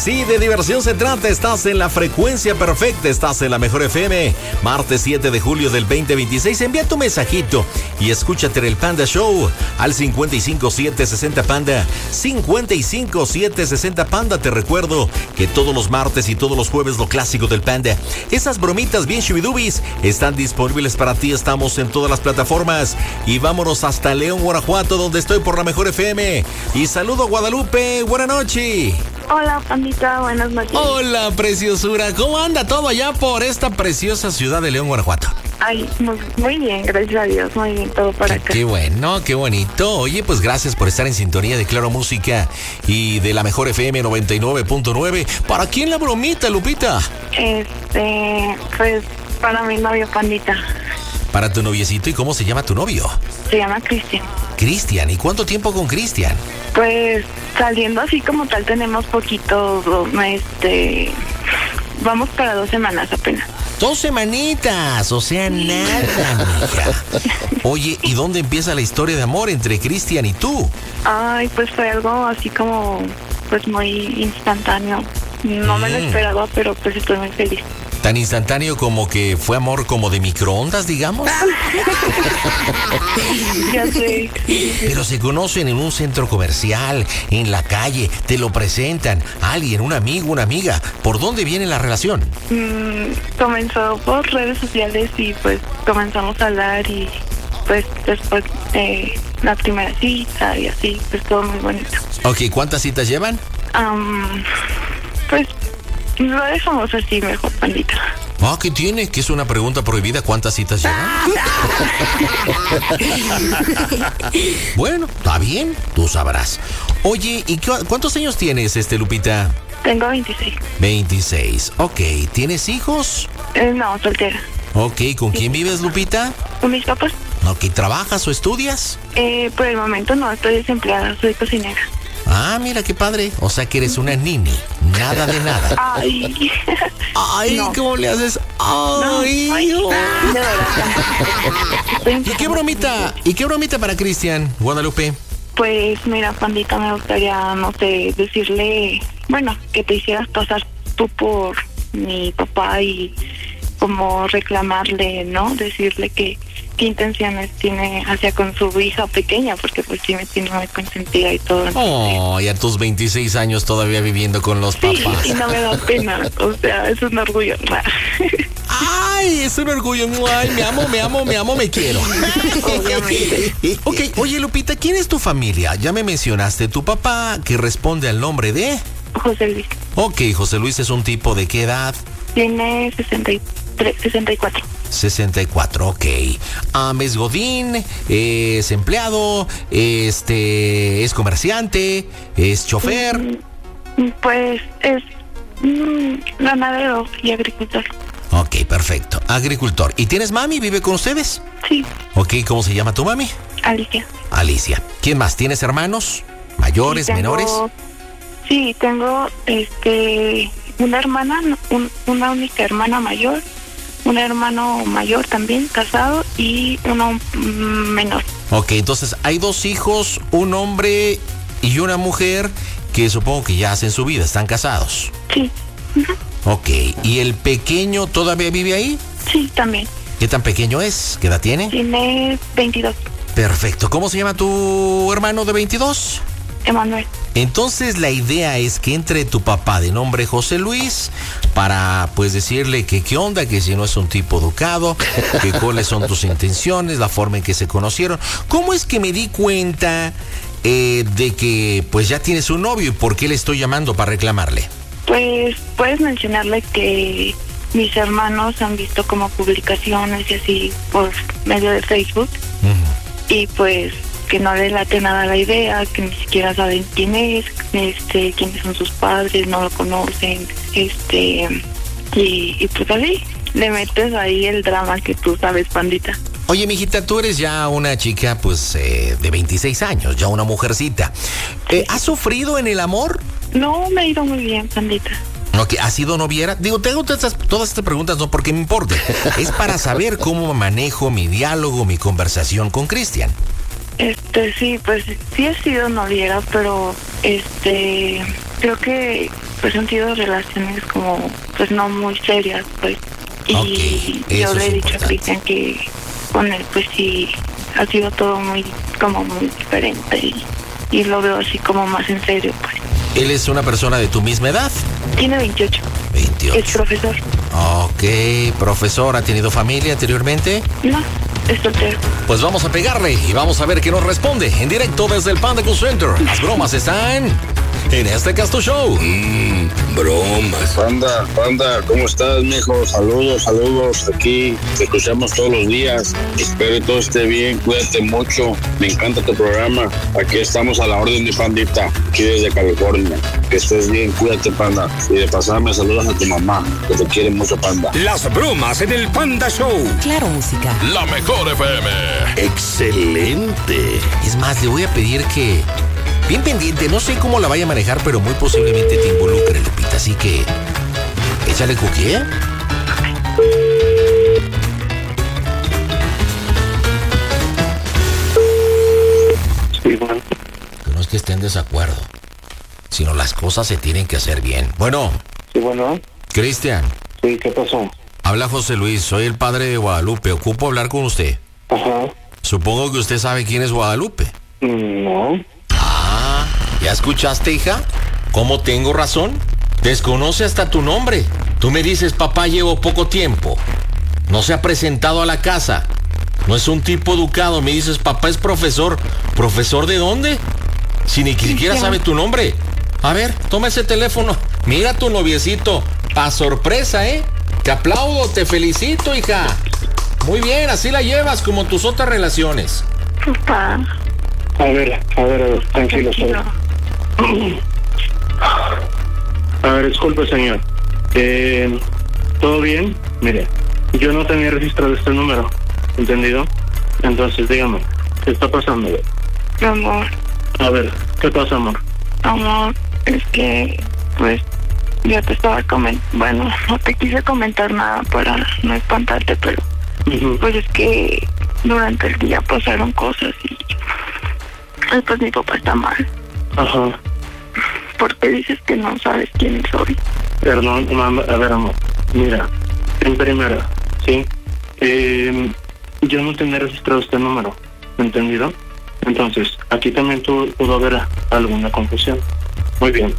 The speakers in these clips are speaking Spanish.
Sí, de diversión se trata. Estás en la frecuencia perfecta. Estás en la mejor FM. Martes 7 de julio del 2026. Envía tu mensajito y escúchate el Panda Show al 55760 Panda. 55760 Panda. Te recuerdo que todos los martes y todos los jueves lo clásico del Panda. Esas bromitas bien shubidubis están disponibles para ti. Estamos en todas las plataformas. Y vámonos hasta León, Guanajuato, donde estoy por la mejor FM. Y saludo a Guadalupe. Buenas noches. Hola, pandita, buenas noches. Hola, preciosura. ¿Cómo anda todo allá por esta preciosa ciudad de León, Guanajuato? Ay, muy bien, gracias a Dios, muy bien todo por acá. Qué bueno, qué bonito. Oye, pues gracias por estar en sintonía de Claro Música y de la mejor FM 99.9. ¿Para quién la bromita, Lupita? Pues para mi novio, pandita. Para tu noviecito. ¿Y cómo se llama tu novio? Se llama Cristian. Cristian. ¿Y cuánto tiempo con Cristian? Pues saliendo así como tal tenemos poquito, vamos para 2 semanas apenas. 2 semanitas, o sea, nada, mija. Oye, ¿y dónde empieza la historia de amor entre Cristian y tú? Ay, pues fue algo así como, pues muy instantáneo. No me lo esperaba, pero pues estoy muy feliz. ¿Tan instantáneo como que fue amor como de microondas, digamos? Ya sé. Pero se conocen en un centro comercial, en la calle, te lo presentan, alguien, un amigo, una amiga. ¿Por dónde viene la relación? Comenzó por redes sociales y pues comenzamos a hablar y pues después la primera cita y así, pues todo muy bonito. Ok, ¿cuántas citas llevan? Pues lo dejamos así mejor, pandita. Ah, ¿qué tiene? ¿Que es una pregunta prohibida? ¿Cuántas citas llevan? Bueno, está bien, tú sabrás. Oye, ¿y cuántos años tienes, Lupita? Tengo 26. 26, ok. ¿Tienes hijos? No, soltera. Ok, ¿con quién vives, Lupita? Con mis papás. Ok, ¿trabajas o estudias? Por el momento no, estoy desempleada, soy cocinera. Ah, mira qué padre. O sea que eres una nini. Nada de nada. Ay. Ay, no. ¿Cómo le haces? Ay. No. ¿Y qué bromita? ¿Y qué bromita para Cristian, Guadalupe? Pues mira, pandita, me gustaría, no sé, decirle, bueno, que te hicieras pasar tú por mi papá y como reclamarle, ¿no? Decirle qué intenciones tiene hacia con su hija pequeña, porque pues sí me tiene muy consentida y todo. Oh, y a tus 26 años todavía viviendo con los papás. Sí, y no me da pena, o sea, es un orgullo. Ay, es un orgullo. Ay, me amo, me quiero. Obviamente. Ok, oye, Lupita, ¿quién es tu familia? Ya me mencionaste tu papá, que responde al nombre de... José Luis. Ok, José Luis es un tipo de ¿qué edad? Tiene 64. 64, ok. Es godín, es empleado, es comerciante, es chofer. Pues es ganadero y agricultor. Ok, perfecto. Agricultor. ¿Y tienes mami? ¿Vive con ustedes? Sí. Ok, ¿cómo se llama tu mami? Alicia. Alicia. ¿Quién más? ¿Tienes hermanos? ¿Mayores, menores? Sí, tengo una hermana, una única hermana mayor, un hermano mayor también, casado, y uno menor. Ok, entonces hay 2 hijos, un hombre y una mujer que supongo que ya hacen su vida, están casados. Sí. Ok, ¿y el pequeño todavía vive ahí? Sí, también. ¿Qué tan pequeño es? ¿Qué edad tiene? Tiene 22. Perfecto. ¿Cómo se llama tu hermano de 22? Emanuel. Entonces la idea es que entre tu papá de nombre José Luis para pues decirle que qué onda, que si no es un tipo educado, que cuáles son tus intenciones, la forma en que se conocieron. ¿Cómo es que me di cuenta de que pues ya tienes un novio y por qué le estoy llamando para reclamarle? Pues puedes mencionarle que mis hermanos han visto como publicaciones y así por medio de Facebook. Y pues que no le late nada la idea, que ni siquiera saben quién es, quiénes son sus padres, no lo conocen, y pues así, le metes ahí el drama que tú sabes, pandita. Oye, mijita, tú eres ya una chica, pues, de 26 años, ya una mujercita. ¿Has sufrido en el amor? No, me ha ido muy bien, pandita. Okay, ¿has sido noviera? Digo, te hago todas estas preguntas no porque me importe, es para saber cómo manejo mi diálogo, mi conversación con Cristian. Sí, pues sí he sido noviera, pero creo que pues han sido relaciones como, pues no muy serias, pues. Y Ok, yo eso le he es dicho a importante. Cristian que con él, pues sí, ha sido todo muy diferente y lo veo así como más en serio, pues. ¿Él es una persona de tu misma edad? Tiene 28, 28. es profesor. Ok, profesor, ¿ha tenido familia anteriormente? No, es soltero. Pues vamos a pegarle y vamos a ver qué nos responde en directo desde el Panda Call Center. Las bromas están en este Casto Show. Bromas. Panda, ¿cómo estás, mijo? Saludos. Aquí te escuchamos todos los días. Espero que todo esté bien. Cuídate mucho. Me encanta tu programa. Aquí estamos a la orden de Pandita, aquí desde California. Que estés bien. Cuídate, Panda. Y de pasada me saludas a tu mamá, que te quiere mucho, Panda. Las bromas en el Panda Show. Claro, música. La mejor FM. Excelente. Es más, le voy a pedir que... Bien pendiente, no sé cómo la vaya a manejar, pero muy posiblemente te involucre, Lupita. Así que... échale cookie, ¿eh? Sí, bueno. Que no es que esté en desacuerdo, sino las cosas se tienen que hacer bien. Bueno, Sí, bueno. Cristian, Sí, ¿qué pasó? habla José Luis, soy el padre de Guadalupe. Ocupo hablar con usted. Ajá. Supongo que usted sabe quién es Guadalupe. No. Ah, ¿ya escuchaste, hija? ¿Cómo tengo razón? Desconoce hasta tu nombre. Tú me dices, papá, llevo poco tiempo. No se ha presentado a la casa. No es un tipo educado. Me dices, papá es profesor. ¿Profesor de dónde? Si ni siquiera sabe tu nombre. A ver, toma ese teléfono. Mira a tu noviecito. Pa' sorpresa, ¿eh? Te aplaudo, te felicito, hija. Muy bien, así la llevas como tus otras relaciones. Papá. A ver, tranquilo. A ver, disculpe, señor. ¿Todo bien? Mire, yo no tenía registrado este número, ¿entendido? Entonces, dígame, ¿qué está pasando? Mi amor, A ver, ¿qué pasa, amor? es que, pues, ya te estaba bueno, no te quise comentar nada para no espantarte, pero Ujú. pues es que durante el día pasaron cosas y pues mi papá está mal. Ajá. Porque dices que no sabes quién soy. Perdón, mamá, a ver, amor. Mira, en primera, ¿sí? Yo no tenía registrado este número, ¿entendido? Entonces, aquí también pudo haber alguna confusión. Muy bien.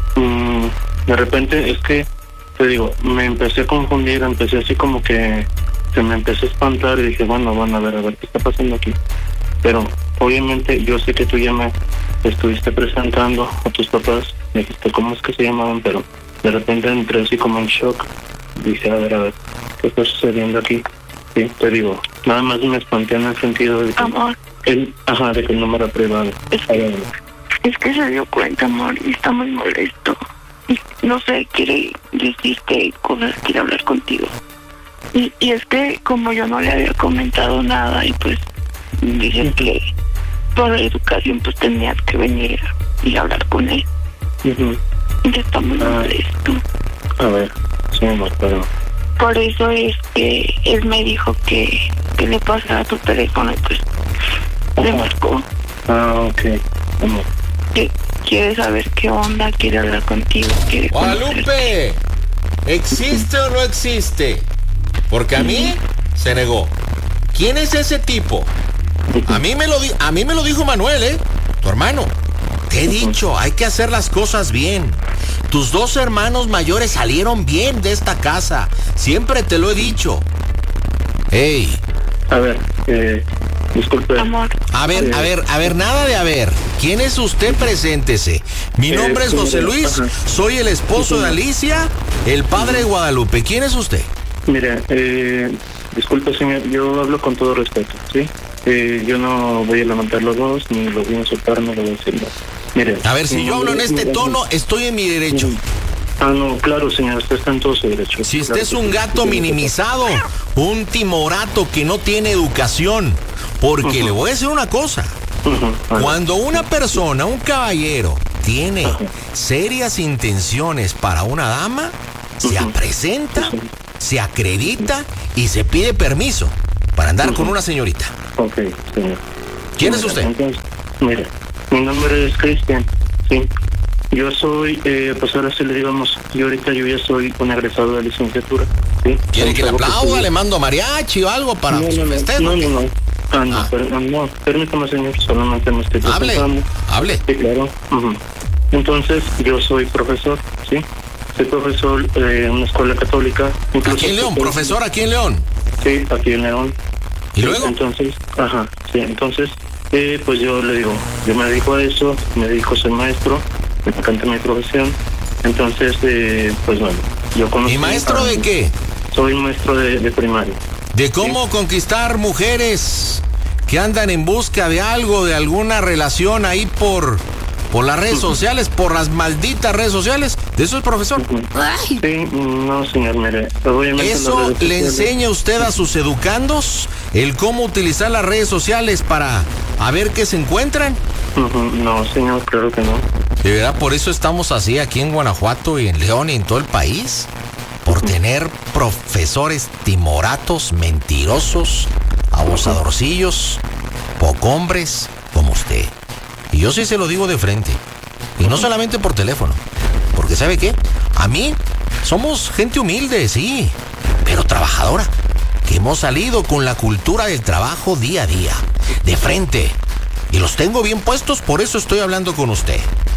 De repente, es que, te digo, me empecé a confundir, empecé así como que se me empezó a espantar y dije, bueno, a ver, ¿qué está pasando aquí? Pero, obviamente, yo sé que tú ya me estuviste presentando a tus papás, me dijiste cómo es que se llamaban, pero de repente entré así como en shock. Dije, a ver, ¿qué está sucediendo aquí? Sí, te digo, nada más me espanté en el sentido de que Amor, de que el número privado. A ver, es que se dio cuenta, amor, y está muy molesto. Y no sé, quiere decirte cosas, quiere hablar contigo. Y es que como yo no le había comentado nada y pues dice que por educación pues tenías que venir y hablar con él. ujú. Y está muy molesto. A ver, sí, amor, pero... Por eso es que él me dijo que le pasara tu teléfono y pues le Ajá. marcó. ok, amor. Que quiere saber qué onda, quiere hablar contigo, quiere conocerte. Guadalupe, ¿existe o no existe? Porque a mí se negó. ¿Quién es ese tipo? A mí me lo dijo Manuel, tu hermano. Te he dicho, hay que hacer las cosas bien. Tus dos hermanos mayores salieron bien de esta casa. Siempre te lo he dicho. Hey, A ver, disculpe. Amor, a ver, nada de a ver. ¿Quién es usted? Preséntese. Mi nombre es José Luis, soy el esposo de Alicia, el padre de Guadalupe. ¿Quién es usted? Mire, disculpe, señor, yo hablo con todo respeto, ¿sí? Yo no voy a levantar los dos, ni lo voy a insultar, no lo voy a decir nada. Mire. A ver, si yo hablo en este tono, estoy en mi derecho. No, claro, señor, usted está en todo su derecho. Si usted Claro es que un sí, gato sí, minimizado, un timorato que no tiene educación, porque le voy a decir una cosa. Ujú, Cuando una persona, un caballero, tiene serias intenciones para una dama, se presenta, se acredita y se pide permiso para andar con una señorita. Ok, señor. ¿Quién es usted? Entonces, mire, mi nombre es Cristian, sí. Yo soy, pues ahora sí le digamos, yo ya soy un egresado de licenciatura, ¿sí? ¿Quiere que le aplauda? ¿Le mando mariachi o algo para su festejo? No. No, permítame, señor, solamente me estoy presentando. Hable. Sí, claro. Entonces, yo soy profesor, ¿sí? Soy profesor en una escuela católica. ¿Aquí en León? ¿Profesor aquí en León? Sí, aquí en León. ¿Y luego? Entonces, pues yo le digo, yo me dedico a eso, me dedico a ser maestro, me encanta mi profesión. Entonces, pues bueno, yo conozco... ¿Y maestro de qué? Soy maestro de primaria. ¿De cómo conquistar mujeres que andan en busca de algo, de alguna relación ahí por las redes sociales, por las malditas redes sociales? ¿De eso es profesor? Sí, no, señor, mire, obviamente... ¿Eso le enseña usted a sus educandos el cómo utilizar las redes sociales para a ver qué se encuentran? No, señor, claro que no. ¿De verdad por eso estamos así aquí en Guanajuato y en León y en todo el país? Por tener profesores timoratos, mentirosos, abusadorcillos, pocombres como usted. Y yo sí se lo digo de frente. Y no solamente por teléfono. Porque ¿sabe qué? A mí somos gente humilde, sí, pero trabajadora. Que hemos salido con la cultura del trabajo día a día, de frente. Y los tengo bien puestos, por eso estoy hablando con usted.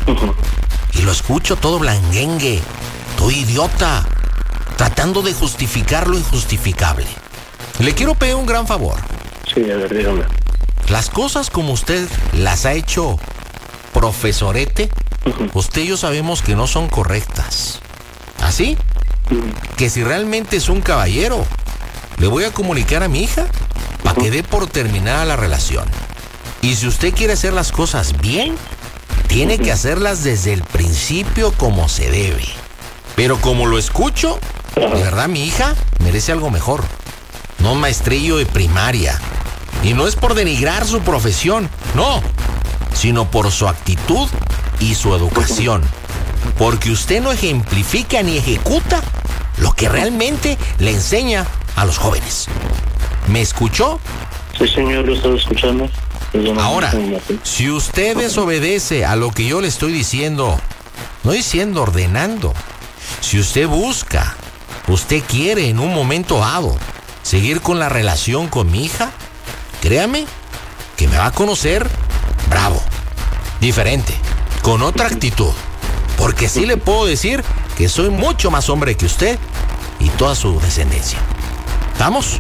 Y lo escucho todo blandengue, todo idiota, tratando de justificar lo injustificable. Le quiero pedir un gran favor. Sí, a ver, dígame. Las cosas como usted las ha hecho profesorete, usted y yo sabemos que no son correctas. ¿Así? Que si realmente es un caballero, le voy a comunicar a mi hija para que dé por terminada la relación. Y si usted quiere hacer las cosas bien, tiene que hacerlas desde el principio como se debe. Pero como lo escucho, de verdad mi hija merece algo mejor. No un maestrillo de primaria. Y no es por denigrar su profesión, no, sino por su actitud y su educación. Porque usted no ejemplifica ni ejecuta lo que realmente le enseña a los jóvenes. ¿Me escuchó? Sí, señor, lo estoy escuchando. Ahora, si usted desobedece a lo que yo le estoy diciendo, no diciendo, ordenando, si usted busca, usted quiere en un momento dado seguir con la relación con mi hija, créame que me va a conocer bravo, diferente, con otra actitud. Porque sí le puedo decir que soy mucho más hombre que usted y toda su descendencia. ¿Estamos?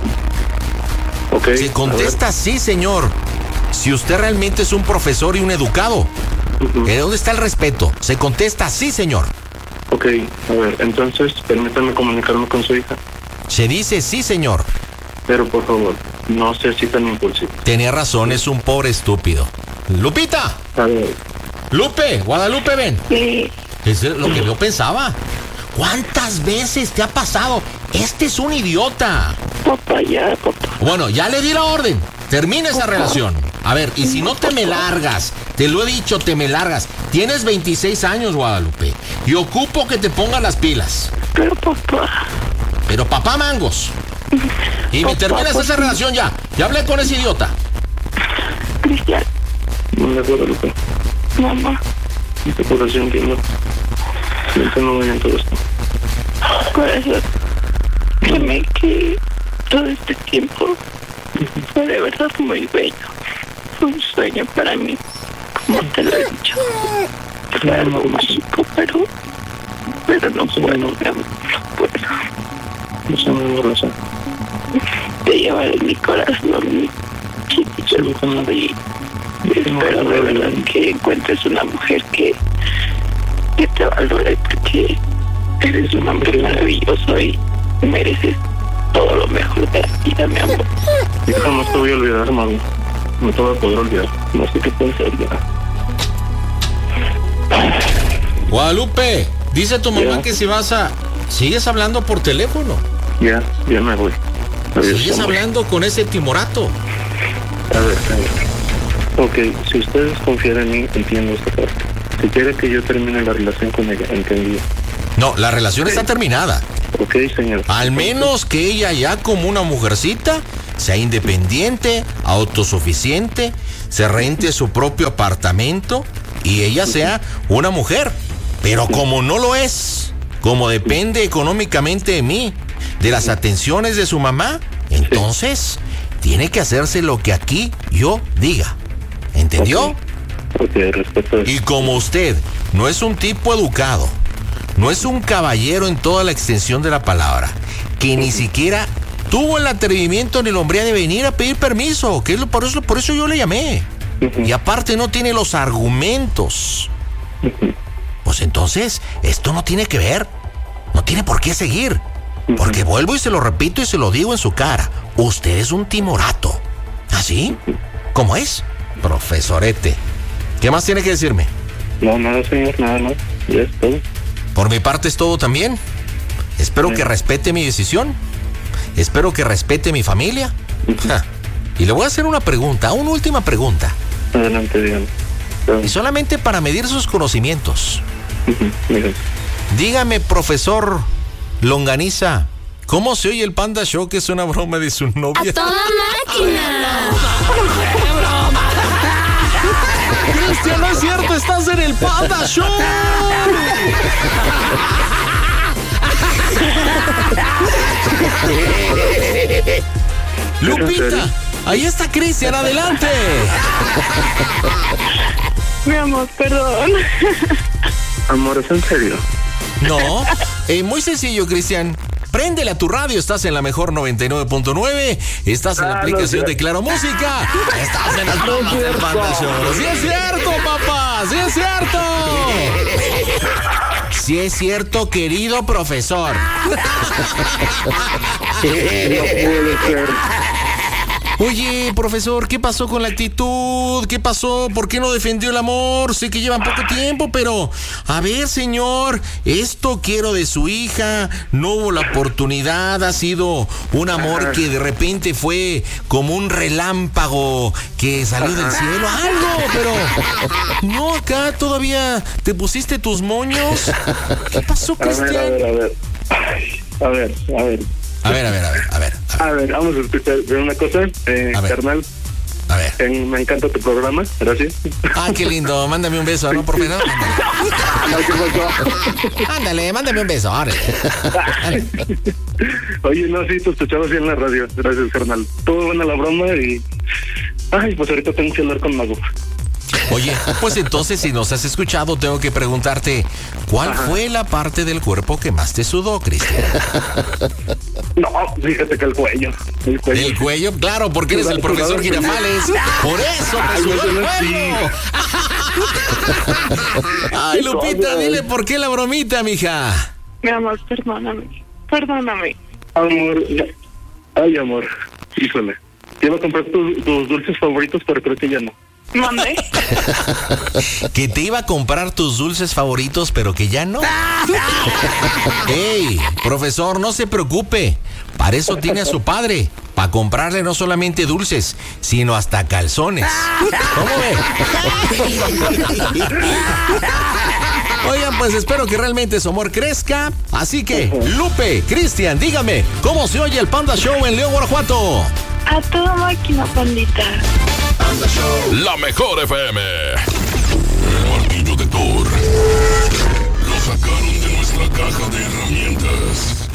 Okay, se contesta sí, señor. Si usted realmente es un profesor y un educado, ¿de dónde está el respeto? Se contesta sí, señor. Ok, a ver, entonces permítame comunicarme con su hija. Se dice sí, señor. Pero por favor, no sea así tan impulsivo. Tenía razón, es un pobre estúpido. ¡Lupita! A ver. ¡Lupe! ¡Guadalupe, ven! Sí. Es lo que yo pensaba. ¿Cuántas veces te ha pasado? Este es un idiota. Papá, ya, papá. Bueno, ya le di la orden. Termina esa relación. A ver, y si no te me largas, te lo he dicho, te me largas. Tienes 26 años, Guadalupe, y ocupo que te pongas las pilas. Pero papá. Pero papá mangos. Y me terminas esa relación ya. Ya hablé con ese idiota. Cristian. No me acuerdo, Lupe. Mamá. Esta población que no voy en todo esto. Corazón. Créeme que todo este tiempo fue de verdad muy bello. Fue un sueño para mí, como te lo he dicho. Fue algo mágico, pero no puedo, no puedo. No sé, no razón. Te llevaré en mi corazón, mi chiquito. Y espero de verdad que encuentres una mujer que te valore, porque eres un hombre maravilloso y mereces todo lo mejor de la vida, mi amor. Y jamás te voy a olvidar, mami. No te voy a poder olvidar. No sé qué pensar ya. Guadalupe, dice tu mamá que si vas a... ¿Sigues hablando por teléfono? Ya me voy. Adiós, ¿Sigues amor. hablando con ese timorato? A ver. Ok, si ustedes confían en mí, entiendo esta parte. Si quiere que yo termine la relación con ella, entendido. No, la relación está terminada. Ok, señor. Al menos que ella ya como una mujercita sea independiente, autosuficiente, se rente su propio apartamento y ella sea una mujer Pero como no lo es, como depende económicamente de mí, de las atenciones de su mamá, entonces tiene que hacerse lo que aquí yo diga. ¿Entendió? Ok, respeto eso. Y como usted no es un tipo educado, no es un caballero en toda la extensión de la palabra, que ni siquiera tuvo el atrevimiento ni la hombría de venir a pedir permiso, que es por eso yo le llamé. Y aparte no tiene los argumentos. Pues entonces, esto no tiene que ver, no tiene por qué seguir. Porque vuelvo y se lo repito y se lo digo en su cara, usted es un timorato. ¿Así? ¿Cómo es? Profesorete. ¿Qué más tiene que decirme? No, nada, señor, nada más. Ya es todo. Por mi parte es todo también. Espero que respete mi decisión. Espero que respete mi familia. Y le voy a hacer una última pregunta. Adelante, dígame. Y solamente para medir sus conocimientos. Mira. Dígame, profesor Longaniza, ¿cómo se oye el Panda Show, que es una broma de su novia? ¡A toda máquina! Cristian, no es cierto, estás en el Panda Show. Lupita, ahí está Cristian, adelante. Mi amor, perdón. Amor, ¿es en serio? No, muy sencillo, Cristian. Préndele a tu radio, estás en la mejor 99.9, estás en la aplicación de Claro Música, estás en las bromas del Panda Show. ¡Sí es cierto, papá! ¡Sí es cierto! ¡Sí es cierto, querido profesor! No puede ser. Oye, profesor, ¿qué pasó con la actitud? ¿Qué pasó? ¿Por qué no defendió el amor? Sé que llevan poco tiempo, pero... A ver, señor, esto quiero de su hija. No hubo la oportunidad, ha sido un amor que de repente fue como un relámpago que salió del cielo. Algo, pero... No, acá todavía te pusiste tus moños. ¿Qué pasó, Cristian? A ver. A ver. A ver, vamos a escuchar una cosa, carnal. A ver. Me encanta tu programa, gracias. Ah, qué lindo. Mándame un beso, ¿no, profesor? ¿Qué pasó? Ándale, mándame un beso. Órale. Oye, no, sí, te escuchaba así en la radio. Gracias, carnal. Todo buena la broma y... Ay, pues ahorita tengo que hablar con Mago. Oye, pues entonces, si nos has escuchado, tengo que preguntarte, ¿cuál fue la parte del cuerpo que más te sudó, Cristian? No, fíjate que el cuello. ¿El cuello? Claro, porque eres el profesor Girafales. Por eso te sudó el cuello. Ay, Lupita, dile por qué la bromita, mija. Mi amor, perdóname. Amor, ay, amor, híjole. Te iba a comprar tus dulces favoritos, pero creo que ya no. ¿Mande? Que te iba a comprar tus dulces favoritos, pero que ya no. Ey, profesor, no se preocupe. Para eso tiene a su padre. Para comprarle no solamente dulces, sino hasta calzones. ¿Cómo ve? Oigan, pues espero que realmente su amor crezca. Así que, Lupe, Cristian, dígame, ¿cómo se oye el Panda Show en León, Guanajuato? A toda máquina, pandita. La mejor FM. El martillo de Thor. Lo sacaron de nuestra caja de herramientas.